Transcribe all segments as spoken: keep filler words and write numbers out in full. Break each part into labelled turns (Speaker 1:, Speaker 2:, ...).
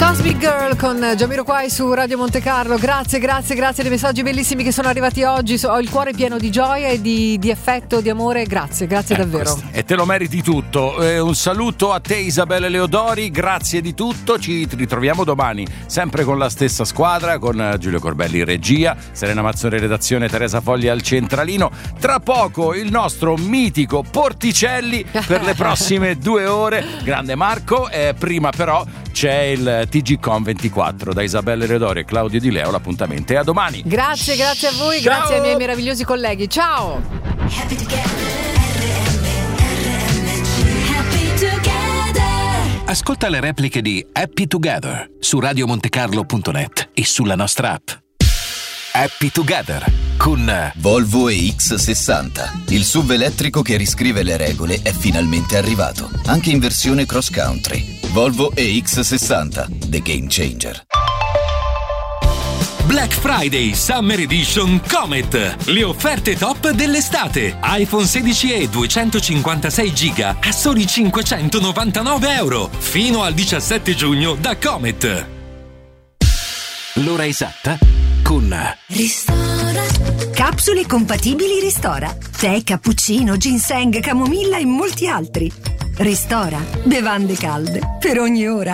Speaker 1: Cosmic Girl con Jamiroquai su Radio Monte Carlo. Grazie, grazie, grazie dei messaggi bellissimi che sono arrivati oggi. Ho il cuore pieno di gioia e di, di affetto, di amore. Grazie, grazie
Speaker 2: eh,
Speaker 1: davvero.
Speaker 2: Questo. E te lo meriti tutto. Eh, un saluto a te, Isabella Leodori. Grazie di tutto. Ci ritroviamo domani, sempre con la stessa squadra, con Giulio Corbelli in regia, Serena Mazzoni in redazione, Teresa Fogli al centralino. Tra poco il nostro mitico Porticelli per le prossime due ore. Grande Marco. Eh, prima però c'è il T G Com ventiquattro da Isabella Leodori e Claudio Di Leo. L'appuntamento è a domani.
Speaker 1: Grazie, grazie a voi,
Speaker 2: Ciao.
Speaker 1: Grazie ai miei meravigliosi colleghi. Ciao.
Speaker 3: Happy together. Happy together.
Speaker 4: Ascolta le repliche di Happy Together su radio montecarlo punto net e sulla nostra app. Happy Together con
Speaker 5: Volvo E X sessanta. Il S U V elettrico che riscrive le regole è finalmente arrivato, anche in versione cross country. Volvo E X sessanta, the game changer.
Speaker 6: Black Friday Summer Edition Comet. Le offerte top dell'estate. iPhone sedici e duecentocinquantasei giga a soli cinquecentonovantanove euro. Fino al diciassette giugno da Comet.
Speaker 4: l'ora esatta con
Speaker 7: Ristora. Capsule compatibili Ristora. Tè, cappuccino, ginseng, camomilla e molti altri. Ristora. Bevande calde per ogni ora.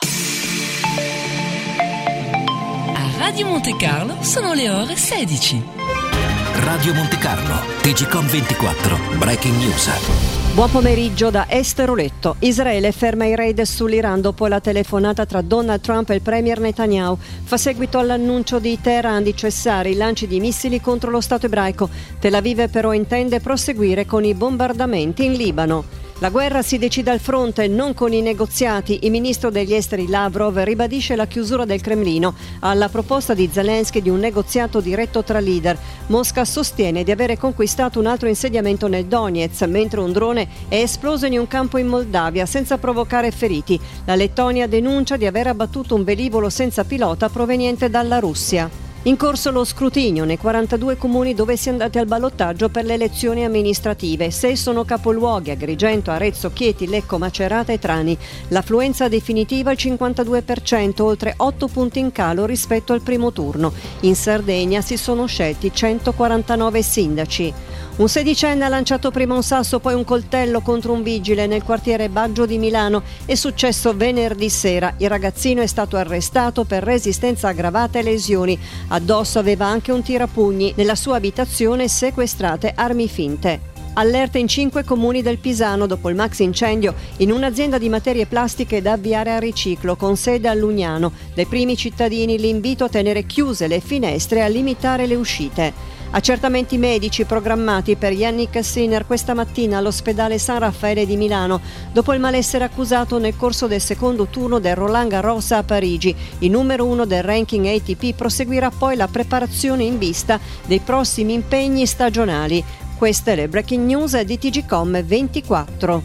Speaker 8: A Radio Monte Carlo sono le ore sedici.
Speaker 4: Radio Monte Carlo, T G Com ventiquattro, Breaking News.
Speaker 9: Buon pomeriggio da Esteroletto. Israele ferma i raid sull'Iran dopo la telefonata tra Donald Trump e il premier Netanyahu. Fa seguito all'annuncio di Teheran di cessare i lanci di missili contro lo Stato ebraico. Tel Aviv però intende proseguire con i bombardamenti in Libano. La guerra si decide al fronte, non con i negoziati. Il ministro degli esteri Lavrov ribadisce la chiusura del Cremlino alla proposta di Zelensky di un negoziato diretto tra leader. Mosca sostiene di avere conquistato un altro insediamento nel Donetsk, mentre un drone è esploso in un campo in Moldavia senza provocare feriti. La Lettonia denuncia di aver abbattuto un velivolo senza pilota proveniente dalla Russia. In corso lo scrutinio nei quarantadue comuni dove si è andati al ballottaggio per le elezioni amministrative. Sei sono capoluoghi: Agrigento, Arezzo, Chieti, Lecco, Macerata e Trani. L'affluenza definitiva al cinquantadue per cento, oltre otto punti in calo rispetto al primo turno. In Sardegna si sono scelti centoquarantanove sindaci. Un sedicenne ha lanciato prima un sasso poi un coltello contro un vigile nel quartiere Baggio di Milano. È successo venerdì sera. Il ragazzino è stato arrestato per resistenza aggravata e lesioni. Addosso aveva anche un tirapugni. Nella sua abitazione sequestrate armi finte. Allerta in cinque comuni del Pisano dopo il maxi incendio in un'azienda di materie plastiche da avviare a riciclo con sede a Lugnano. Dai primi cittadini l'invito a tenere chiuse le finestre e a limitare le uscite. Accertamenti medici programmati per Yannick Sinner questa mattina all'ospedale San Raffaele di Milano dopo il malessere accusato nel corso del secondo turno del Roland Garros a Parigi. Il numero uno del ranking A T P proseguirà poi la preparazione in vista dei prossimi impegni stagionali. Queste le breaking news di T G Com ventiquattro.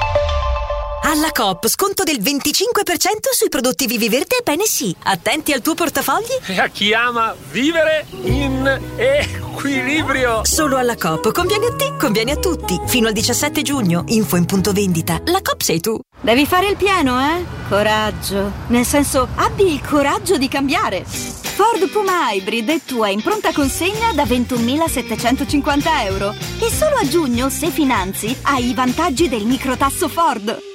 Speaker 7: Alla Coop, sconto del venticinque per cento sui prodotti Viviverde e Bene Sì. Attenti al tuo portafogli.
Speaker 10: E a chi ama vivere in equilibrio.
Speaker 7: Solo alla Coop. Conviene a te, conviene a tutti. Fino al diciassette giugno. Info in punto vendita. La Coop sei tu.
Speaker 11: Devi fare il pieno, eh? Coraggio. Nel senso, abbi il coraggio di cambiare. Ford Puma Hybrid è tua in pronta consegna da ventunomilasettecentocinquanta euro. E solo a giugno, se finanzi, hai i vantaggi del microtasso Ford.